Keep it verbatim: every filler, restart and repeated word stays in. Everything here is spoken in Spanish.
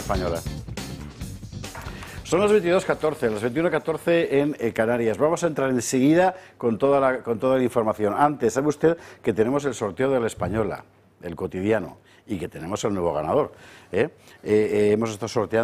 española. Son las veintidós catorce, las veintiuno catorce en eh, Canarias. Vamos a entrar enseguida con toda, la, con toda la información. Antes, ¿sabe usted que tenemos el sorteo de la Española, el cotidiano, y que tenemos el nuevo ganador? ¿eh? Eh, eh, hemos estado sorteando